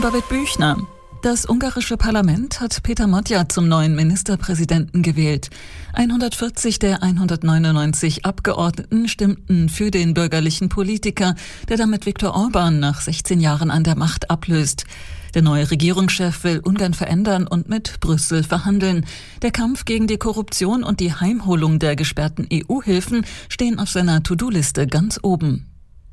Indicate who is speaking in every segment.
Speaker 1: Babette Büchner. Das ungarische Parlament hat Peter Magyar zum neuen Ministerpräsidenten gewählt. 140 der 199 Abgeordneten stimmten für den bürgerlichen Politiker, der damit Viktor Orbán nach 16 Jahren an der Macht ablöst. Der neue Regierungschef will Ungarn verändern und mit Brüssel verhandeln. Der Kampf gegen die Korruption und die Heimholung der gesperrten EU-Hilfen stehen auf seiner To-Do-Liste ganz oben.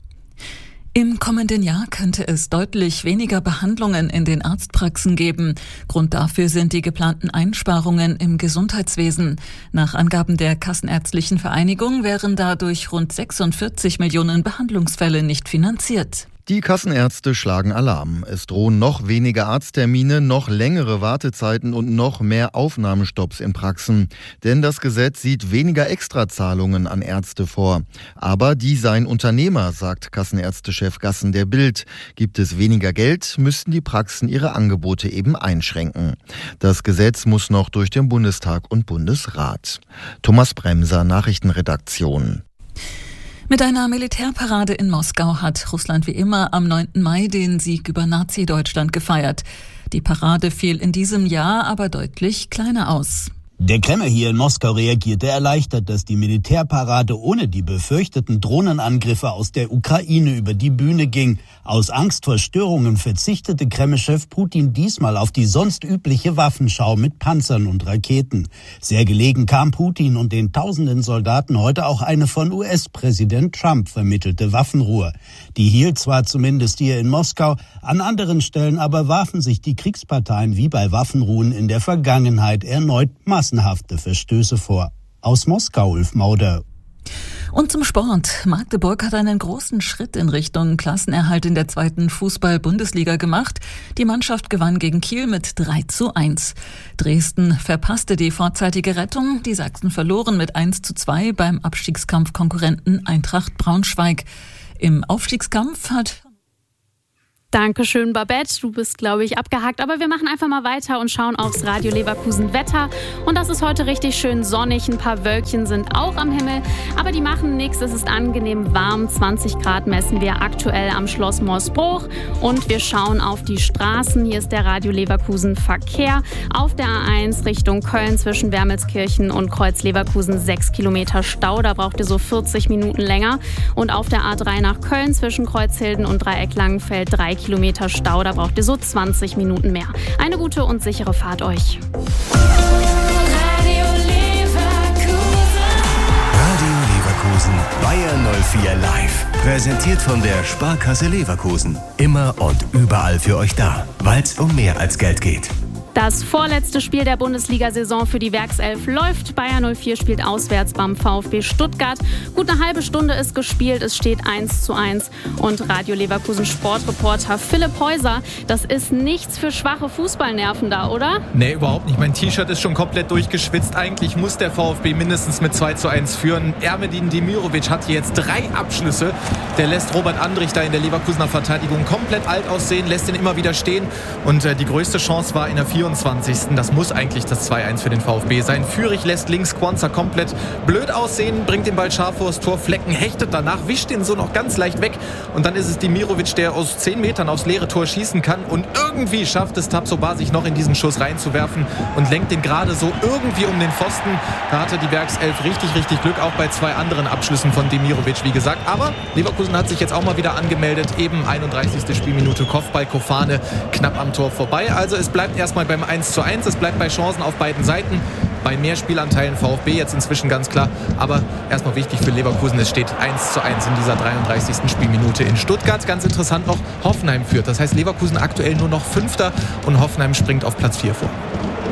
Speaker 1: Im kommenden Jahr könnte es deutlich weniger Behandlungen in den Arztpraxen geben. Grund dafür sind die geplanten Einsparungen im Gesundheitswesen. Nach Angaben der Kassenärztlichen Vereinigung wären dadurch rund 46 Millionen Behandlungsfälle nicht finanziert.
Speaker 2: Die Kassenärzte schlagen Alarm. Es drohen noch weniger Arzttermine, noch längere Wartezeiten und noch mehr Aufnahmestopps in Praxen. Denn das Gesetz sieht weniger Extrazahlungen an Ärzte vor. Aber die seien Unternehmer, sagt Kassenärztechef Gassen der Bild. Gibt es weniger Geld, müssten die Praxen ihre Angebote eben einschränken. Das Gesetz muss noch durch den Bundestag und Bundesrat. Thomas Bremser, Nachrichtenredaktion.
Speaker 1: Mit einer Militärparade in Moskau hat Russland wie immer am 9. Mai den Sieg über Nazi-Deutschland gefeiert. Die Parade fiel in diesem Jahr aber deutlich kleiner aus.
Speaker 3: Der Kreml hier in Moskau reagierte erleichtert, dass die Militärparade ohne die befürchteten Drohnenangriffe aus der Ukraine über die Bühne ging. Aus Angst vor Störungen verzichtete Kreml-Chef Putin diesmal auf die sonst übliche Waffenschau mit Panzern und Raketen. Sehr gelegen kam Putin und den tausenden Soldaten heute auch eine von US-Präsident Trump vermittelte Waffenruhe. Die hielt zwar zumindest hier in Moskau, an anderen Stellen aber warfen sich die Kriegsparteien wie bei Waffenruhen in der Vergangenheit erneut massenhafte Verstöße vor. Aus Moskau, Ulf Mauder.
Speaker 1: Und zum Sport. Magdeburg hat einen großen Schritt in Richtung Klassenerhalt in der 2. Fußball-Bundesliga gemacht. Die Mannschaft gewann gegen Kiel mit 3:1. Dresden verpasste die vorzeitige Rettung. Die Sachsen verloren mit 1:2 beim Abstiegskampfkonkurrenten Eintracht Braunschweig. Im Aufstiegskampf hat...
Speaker 4: Dankeschön, Babette. Du bist, glaube ich, abgehakt. Aber wir machen einfach mal weiter und schauen aufs Radio Leverkusen Wetter. Und das ist heute richtig schön sonnig. Ein paar Wölkchen sind auch am Himmel. Aber die machen nichts. Es ist angenehm warm. 20 Grad messen wir aktuell am Schloss Morsbruch. Und wir schauen auf die Straßen. Hier ist der Radio Leverkusen Verkehr. Auf der A1 Richtung Köln zwischen Wermelskirchen und Kreuz Leverkusen 6 Kilometer Stau. Da braucht ihr so 40 Minuten länger. Und auf der A3 nach Köln zwischen Kreuzhilden und Dreieck Langenfeld 3 Kilometer Stau, da braucht ihr so 20 Minuten mehr. Eine gute und sichere Fahrt euch.
Speaker 5: Radio Leverkusen, Bayer 04 live. Präsentiert von der Sparkasse Leverkusen. Immer und überall für euch da, weil es um mehr als Geld geht.
Speaker 4: Das vorletzte Spiel der Bundesliga-Saison für die Werkself läuft. Bayer 04 spielt auswärts beim VfB Stuttgart. Gut eine halbe Stunde ist gespielt, es steht 1:1. Und Radio Leverkusen Sportreporter Philipp Häuser, das ist nichts für schwache Fußballnerven da, oder?
Speaker 6: Nee, überhaupt nicht. Mein T-Shirt ist schon komplett durchgeschwitzt. Eigentlich muss der VfB mindestens mit 2:1 führen. Ermedin Demirovic hat hier jetzt 3 Abschlüsse. Der lässt Robert Andrich da in der Leverkusener Verteidigung komplett alt aussehen, lässt ihn immer wieder stehen. Und die größte Chance war in der 24. Das muss eigentlich das 2:1 für den VfB sein. Führig lässt links Quanza komplett blöd aussehen, bringt den Ball scharf vors Tor, Flecken hechtet danach, wischt ihn so noch ganz leicht weg. Und dann ist es Demirovic, der aus 10 Metern aufs leere Tor schießen kann. Und irgendwie schafft es Tabsoba, sich noch in diesen Schuss reinzuwerfen und lenkt den gerade so irgendwie um den Pfosten. Da hatte die Werkself richtig Glück, auch bei 2 anderen Abschlüssen von Demirovic, wie gesagt. Aber Leverkusen hat sich jetzt auch mal wieder angemeldet. Eben 31. Spielminute, Kopfball Kofane knapp am Tor vorbei. Also es bleibt erstmal beim 1:1. Es bleibt bei Chancen auf beiden Seiten. Bei mehr Spielanteilen VfB jetzt inzwischen ganz klar. Aber erstmal wichtig für Leverkusen, es steht 1:1 in dieser 33. Spielminute in Stuttgart. Ganz interessant noch, Hoffenheim führt. Das heißt Leverkusen aktuell nur noch 5. und Hoffenheim springt auf Platz 4 vor.